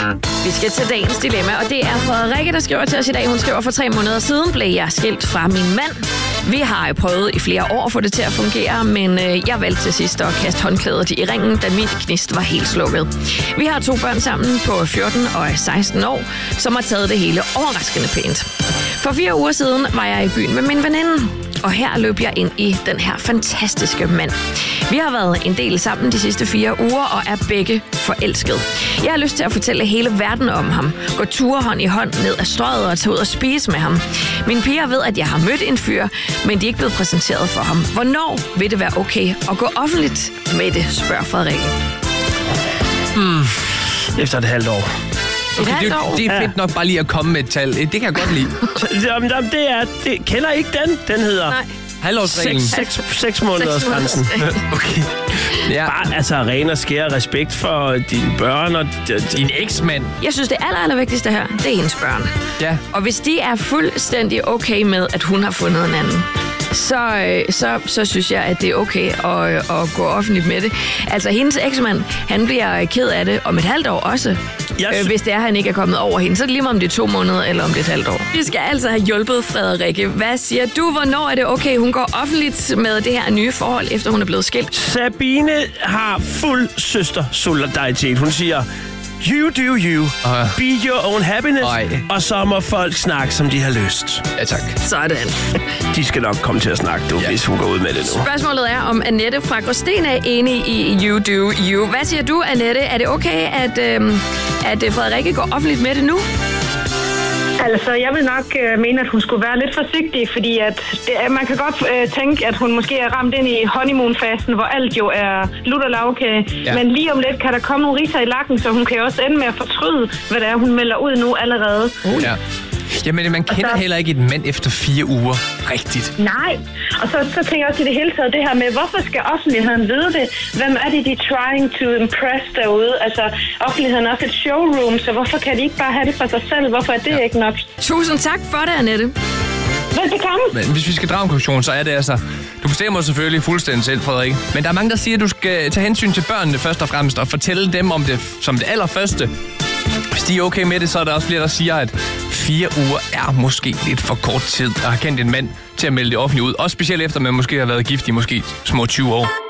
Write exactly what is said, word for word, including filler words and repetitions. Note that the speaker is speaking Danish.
Vi skal til dagens dilemma, og det er Frederikke, der skriver til os i dag. Hun skriver, for tre måneder siden blev jeg skilt fra min mand. Vi har prøvet i flere år at få det til at fungere, men jeg valgte til sidst at kaste håndklædet i ringen, da min gnist var helt slukket. Vi har to børn sammen på fjorten og seksten år, som har taget det hele overraskende pænt. For fire uger siden var jeg i byen med min veninde, og her løb jeg ind i den her fantastiske mand. Vi har været en del sammen de sidste fire uger og er begge forelsket. Jeg har lyst til at fortælle hele verden om ham. Gå ture hånd i hånd ned ad strøget og tage ud og spise med ham. Mine piger ved, at jeg har mødt en fyr, men de er ikke blevet præsenteret for ham. Hvornår vil det være okay at gå offentligt med det, spørger Frederikke. Hmm. Efter et halvt år. Okay, det, det er fedt nok bare lige at komme med et tal. Det kan jeg godt lide. Jamen, det er... Det, kender I ikke den? Den hedder... Nej. Halvårsreglen. Seks, seks, seks måneders grænsen. Okay. Ja. Bare altså ren og skær respekt for dine børn og din eksmand. Jeg synes, det aller, aller vigtigste her, det er hendes børn. Ja. Og hvis de er fuldstændig okay med, at hun har fundet en anden, så, så, så synes jeg, at det er okay at, at gå offentligt med det. Altså, hendes eksmand, han bliver ked af det om et halvt år også. Yes. Øh, hvis det er, han ikke er kommet over hende. Så er det lige meget, om det er to måneder eller om det er et halvt år. Vi skal altså have hjulpet Frederikke. Hvad siger du? Hvornår er det okay, hun går offentligt med det her nye forhold, efter hun er blevet skilt? Sabine har fuld søster-solidaritet. Hun siger... You do you. Uh, Be your own happiness. Ej. Og så må folk snakke, som de har lyst. Ja, tak. Sådan. De skal nok komme til at snakke, du, ja. Hvis hun går ud med det nu. Spørgsmålet er, om Annette fra Gråsten er enig i You do you. Hvad siger du, Annette? Er det okay, at, øhm, at Frederikke går offentligt med det nu? Altså, jeg vil nok øh, mene, at hun skulle være lidt forsigtig, fordi at det, man kan godt øh, tænke, at hun måske er ramt ind i honeymoon-fasen, hvor alt jo er lutter lavkage. Ja. Men lige om lidt kan der komme nogle riser i lakken, så hun kan også ende med at fortryde, hvad det er, hun melder ud nu allerede. Uh, ja. Jamen, man kender så... heller ikke et mand efter fire uger. Rigtigt. Nej. Og så, så tænker jeg også i det hele taget det her med, hvorfor skal offentligheden vide det? Hvem er det, de er trying to impress derude? Altså, offentligheden er også et showroom, så hvorfor kan de ikke bare have det for sig selv? Hvorfor er det ja. ikke nok? Tusind tak for det, Annette. Velbekomme. Men hvis vi skal drage en konklusion, så er det altså... Du bestemmer selvfølgelig fuldstændig selv, Frederik. Men der er mange, der siger, at du skal tage hensyn til børnene først og fremmest, og fortælle dem om det som det allerførste. Hvis de er okay med det, så er der også flere, der siger, at fire uger er måske lidt for kort tid at have kendt en mand til at melde det offentligt ud. Også specielt efter, man måske har været gift i måske små tyve år.